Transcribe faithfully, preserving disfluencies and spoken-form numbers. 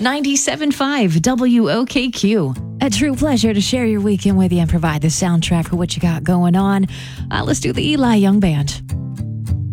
ninety-seven point five W O K Q. A true pleasure to share your weekend with you and provide the soundtrack for what you got going on. Uh, let's do the Eli Young Band.